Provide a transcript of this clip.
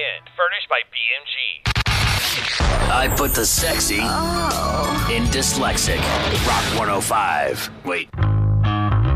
weekend, furnished by BMG. I put the sexy in dyslexic. Rock 105. Wait.